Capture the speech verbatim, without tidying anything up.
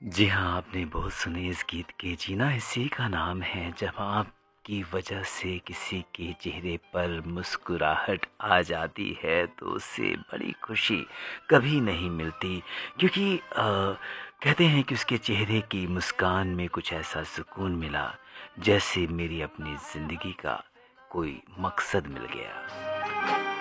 जी हाँ, आपने बहुत सुने इस गीत के जीना इसी का नाम है। जब आपकी वजह से किसी के चेहरे पर मुस्कुराहट आ जाती है तो उससे बड़ी खुशी कभी नहीं मिलती क्योंकि अ, कहते हैं कि उसके चेहरे की मुस्कान में कुछ ऐसा सुकून मिला जैसे मेरी अपनी ज़िंदगी का कोई मकसद मिल गया।